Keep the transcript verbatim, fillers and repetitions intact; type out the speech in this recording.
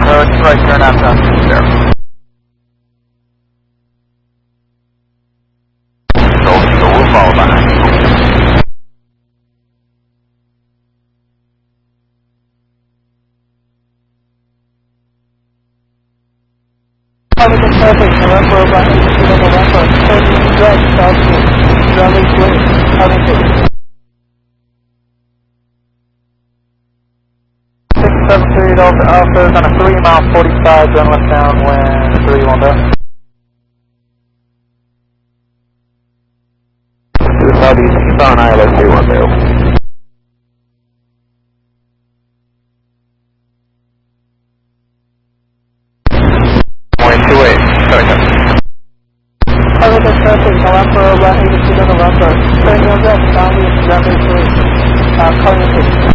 Road, right turn after on zero. So, so we'll follow behind you. Cover the traffic, November about eighty-two November, thirteen west, southwest, Raleigh Way, Covington. six seven three Delta Alpha is on a three mile forty-five, run left downwind, three one there. To the southeast, keep on I L S three one zero. Cover the traffic, November about eighty-two November, turning west, southeast, Raleigh Way, uh, Covington.